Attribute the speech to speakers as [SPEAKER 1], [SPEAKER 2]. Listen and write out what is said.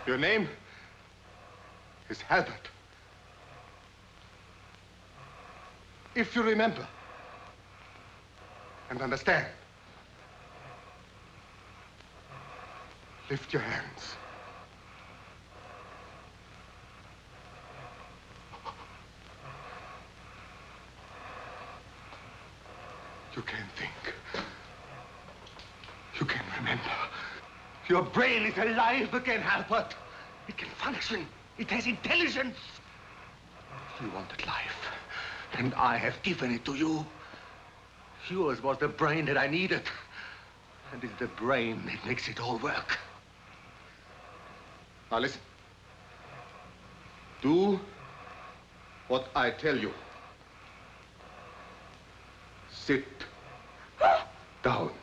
[SPEAKER 1] Your name is Albert. If you remember and understand, lift your hands. You can think. You can remember. Your brain is alive again, Albert. It can function. It has intelligence. You wanted life, and I have given it to you. Yours was the brain that I needed, and it's the brain that makes it all work. Now listen. Do what I tell you. Sit down.